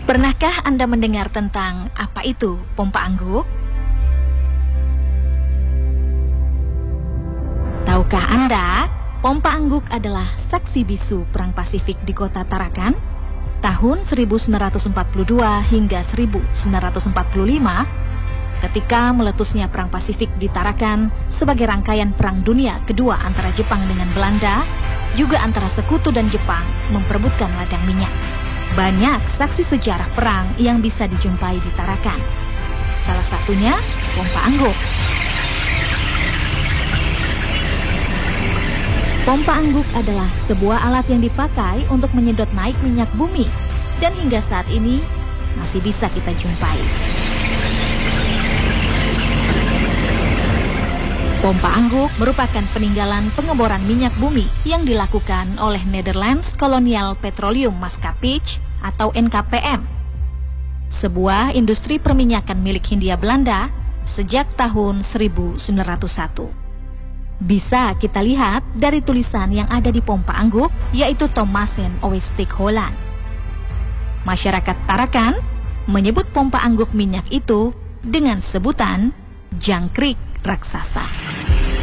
Pernahkah Anda mendengar tentang apa itu pompa angguk? Tahukah Anda, pompa angguk adalah saksi bisu Perang Pasifik di kota Tarakan? Tahun 1942 hingga 1945, ketika meletusnya Perang Pasifik di Tarakan sebagai rangkaian Perang Dunia Kedua antara Jepang dengan Belanda, juga antara Sekutu dan Jepang memperebutkan ladang minyak. Banyak saksi sejarah perang yang bisa dijumpai di Tarakan. Salah satunya pompa angguk. Pompa angguk adalah sebuah alat yang dipakai untuk menyedot naik minyak bumi dan hingga saat ini masih bisa kita jumpai. Pompa angguk merupakan peninggalan pengeboran minyak bumi yang dilakukan oleh Netherlands Colonial Petroleum Maatschappij atau NKPM, sebuah industri perminyakan milik Hindia Belanda sejak tahun 1901. Bisa kita lihat dari tulisan yang ada di pompa angguk, yaitu Thomassen Oostig Holland. Masyarakat Tarakan menyebut pompa angguk minyak itu dengan sebutan jangkrik raksasa.